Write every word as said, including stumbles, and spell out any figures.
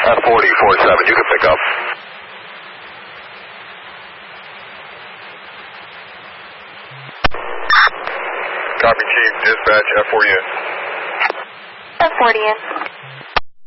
F forty forty-seven, you can pick up. Copy, Chief. Dispatch, F forty in. F forty in.